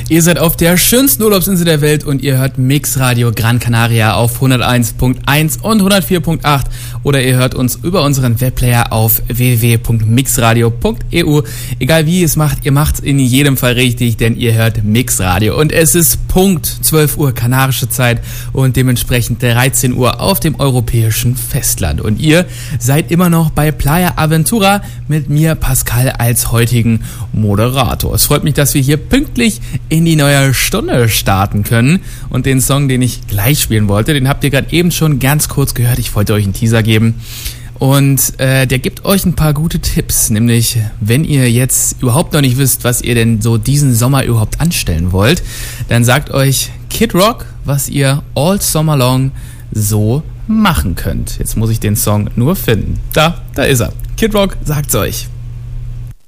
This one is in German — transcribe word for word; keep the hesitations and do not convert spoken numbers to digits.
Ihr seid auf der schönsten Urlaubsinsel der Welt und ihr hört Mixradio Gran Canaria auf hunderteins Punkt eins und hundertvier Punkt acht oder ihr hört uns über unseren Webplayer auf w w w Punkt mixradio Punkt e u. Egal wie ihr es macht, ihr macht es in jedem Fall richtig, denn ihr hört Mixradio und es ist Punkt zwölf Uhr kanarische Zeit und dementsprechend dreizehn Uhr auf dem europäischen Festland. Und ihr seid immer noch bei Playa Aventura mit mir, Pascal, als heutigen Moderator. Es freut mich, dass wir hier pünktlich in die neue Stunde starten können. Und den Song, den ich gleich spielen wollte, den habt ihr gerade eben schon ganz kurz gehört. Ich wollte euch einen Teaser geben. Und äh, der gibt euch ein paar gute Tipps. Nämlich, wenn ihr jetzt überhaupt noch nicht wisst, was ihr denn so diesen Sommer überhaupt anstellen wollt, dann sagt euch Kid Rock, was ihr all summer long so machen könnt. Jetzt muss ich den Song nur finden. Da, da ist er. Kid Rock sagt's euch.